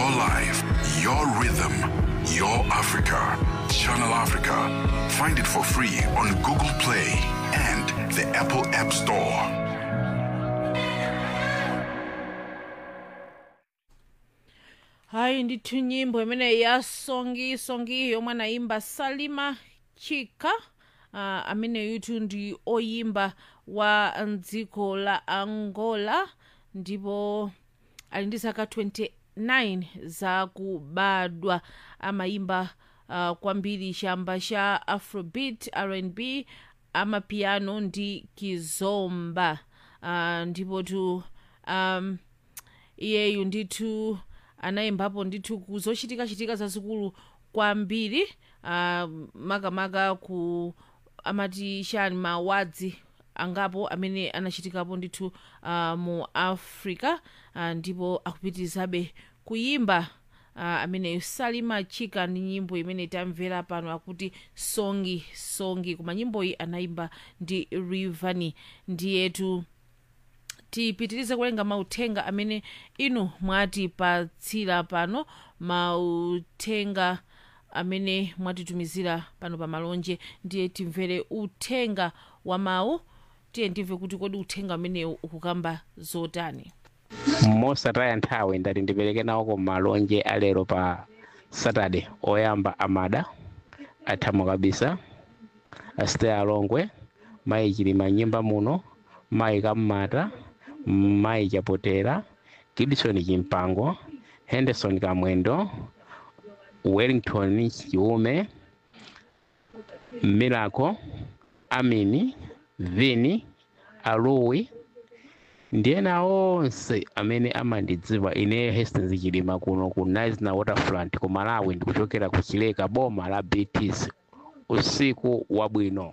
life, your rhythm, your Africa. Channel Africa. Find it for free on Google Play and the Apple App Store. Hayi ndithu nyimbo imene ya songi yomwe anaimba Salima Chika amene yutu ndi oyimba wa dziko la Angola ndipo ali ndi zaka 29 za kubadwa. Amayimba kwambiri chamba cha Afrobeat, R&B, amapiano ndi kizomba. Ndipo tu iyeyu ndithu anayimbapo ndithu kuzochitika zazikulu kwambiri makamaka ku amati chani mawadzi angapo amene anachitikapo ndithu mu Africa ndipo akupitirizabe kuyimba amene Salima Chika ndi nyimbo imene tamvera pano akuti songi koma nyimbo iyi anayimba ndi Rivani. Ndiyetu tipitirize kulenga mauthenga amene inu mwatipatsira pano, mauthenga amene mwatitumizira pano pa malonje. Ndiye timvere uthenga wa mawu, tiye ndimve kuti kodi uthenga amene ukukamba zotani. Mosataya nthawi ndati ndipereke nawo ku malonje alero pa Saturday. Oyamba Amada Athamo Kabisa, Aste Alongwe, Mai Chilima Nyimba Muno, Mai Kamata, Mai Chapotera, Gibson Chimpango, Henderson Kamwendo, Wellington Chiume, Miracle, Amini, Vini, Aluwi, ndiyena onse amene amandidziwa ine Hastings Chilima kuno ku Nice na Waterfront ku Malawi ndikuchokera ku Chileka boma la BTC. Usiku wabwino.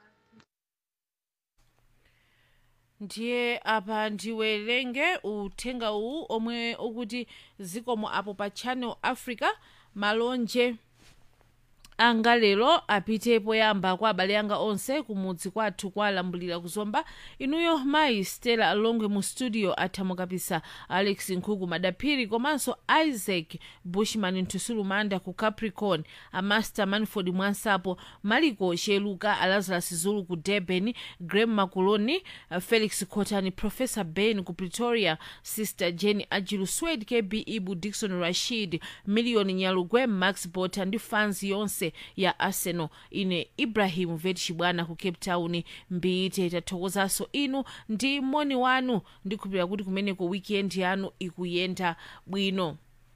Ndiye apa ndiwerenge uthenga uwu omwe ukuti zikomo apo pa Channel Africa. Malonje anga lero apite poyamba kwa abale anga onse kumudzi kwathu kwa Lambulira Kuzomba. Inuyo Mai Stella Alongwe mu studio, Athamo Kabisa, Alex Nkhuku Madaphiri komanso Isaac Bushman Ntusulu Manda ku Capricorn, Master Manford Mwansapo, Maliko Sheluka, Lazarus Zulu ku Durban, Graham Makuloni, Felix Kotani, Professor Ben ku Pretoria, Sister Jenny Ajilu, Swed KB Ibu, Dixon Rashid, Million Nyalugwe, Max Bota ndi fans yonse ya Arsenal. Ine Ibrahim Vetshibwana ku Cape Town Mbite. Tathokozaso inu ndi moni wanu, ndikupira kuti kumeneko weekend yanu ikuyenda bwino.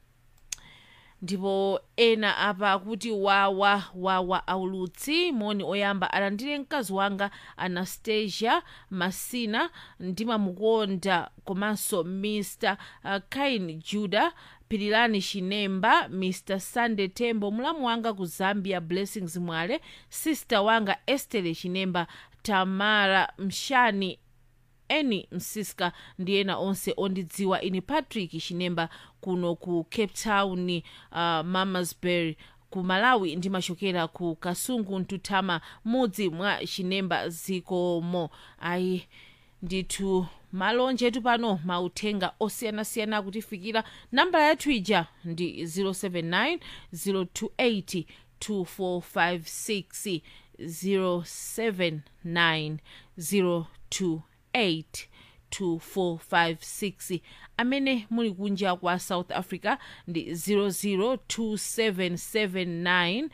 Ndipo ena apa kuti wawa aulutsi. Moni oyamba alandire mkazi wanga Anastasia Masina, ndimamukonda komanso Mr. Kain Judah Pirilani Shinemba, Mr. Sunday Tembo, mulamu wanga ku Zambia Blessings Mwale, sister wanga Estelle Shinemba, Tamara Mshani, Eni Msiska, ndiyena onse ondidziwa ini Patrick Shinemba kuno ku Cape Town Mamasbury ku Malawi, ndimachokera ku Kasungu Ntutama mudzi mwa Shinemba zikomo. Ayi ndithu malonje etu pano mauthenga osiyanasiyana kutifikira. Namba yathu ija ndi 079 028 2456 079 028 2456. Amene muli kunja kwa South Africa ndi 002779028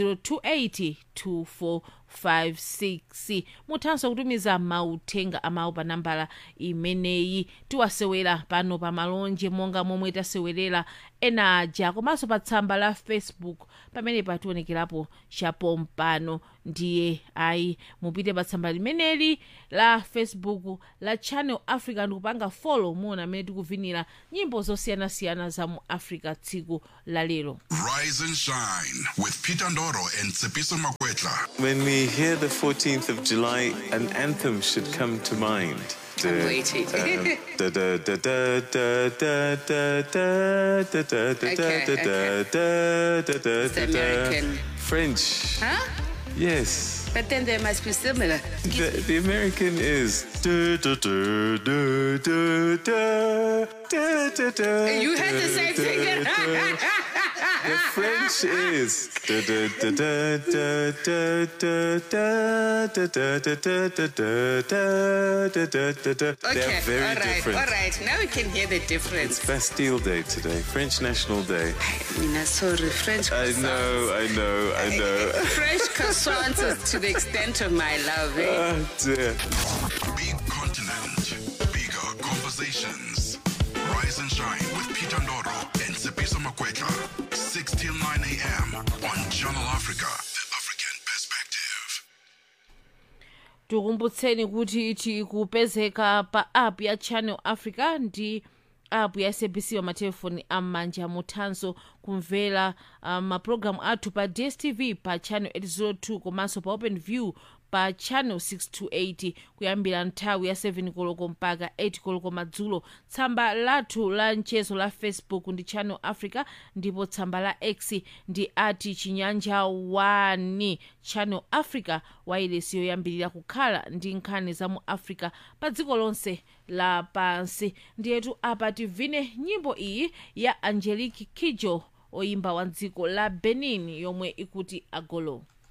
2456. Muthanso kutumiza mauthenga amawu pa nambala imeneyi. Tiwasewera pano pa malonje monga momwe tasewerera ena aja, komanso pa tsamba la Facebook pamene pationekerapo chapompano. Ndiye ayi mupite pa tsamba limeneli la Facebook la Channel Africa ndikupanga follow muona amene tikuvinira nyimbo zosiyanasiyana za mu Africa tsiku la lero. Rise and shine with Peter Ndoro and Tsepiso Makwetla. When we hear the 14th of July, an anthem should come to mind. I'm waiting. It's American. French. Huh? Yes. But then they must be similar. The American is. You had the same thing. The French is. They're very different. All right, now we can hear the difference. It's Bastille Day today, French National Day. Sorry, French croissants. I know. French croissants is to the extent of my love. Oh, dear. Big continent, bigger conversations. Rise and shine with Peter Ndoro and Sipiso Makwetla. 6 till 9 a.m. on Channel Africa, the African perspective. Tukumbutseni kuti tikupezeka pa app ya Channel Africa ndi app ya SABC wa matelefoni am'manja muthanso kumvera mapulogalamu athu pa DSTV pa channel 802 komanso pa OpenView pa channel 628 kuyambira nthawi ya 7 koloko mpaka 8 koloko madzulo. Tsamba lathu la mchezo la Facebook ndi Channel Africa ndipo tsamba la X ndi @chinyanja 1. Channel Africa wailesi yoyambirira kukhala ndi nkhani za mu Africa pa dziko lonse la pansi. Ndiyetu apa tivine nyimbo iyi ya Angelique Kidjo oyimba wa dziko la Benin yomwe ikuti Agolo.